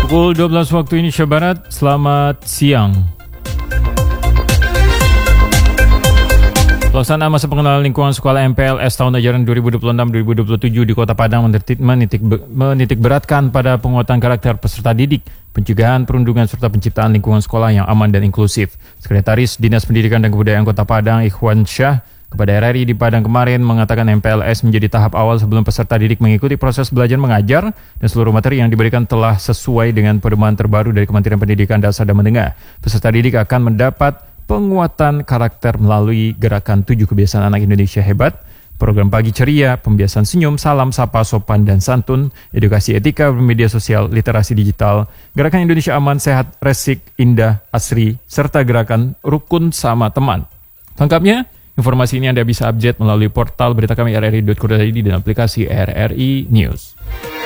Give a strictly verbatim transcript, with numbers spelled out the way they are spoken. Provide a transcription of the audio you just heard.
Pukul dua belas waktu Indonesia Barat, selamat siang. Pelaksanaan masa pengenalan lingkungan sekolah M P L S tahun ajaran dua ribu dua puluh enam dua ribu dua puluh tujuh di Kota Padang menitik, menitik, menitik beratkan pada penguatan karakter peserta didik, pencegahan, perundungan, serta penciptaan lingkungan sekolah yang aman dan inklusif. Sekretaris Dinas Pendidikan dan Kebudayaan Kota Padang, Ikhwan Syah, kepada R R I di Padang kemarin mengatakan M P L S menjadi tahap awal sebelum peserta didik mengikuti proses belajar mengajar dan seluruh materi yang diberikan telah sesuai dengan pedoman terbaru dari Kementerian Pendidikan Dasar dan Menengah. Peserta didik akan mendapat penguatan karakter melalui gerakan tujuh kebiasaan anak Indonesia hebat, program pagi ceria, pembiasaan senyum, salam, sapa, sopan, dan santun, edukasi etika bermedia sosial, literasi digital, gerakan Indonesia aman, sehat, resik, indah, asri, serta gerakan rukun sama teman. Lengkapnya, informasi ini Anda bisa update melalui portal berita kami r r i dot co dot i d dan aplikasi R R I News.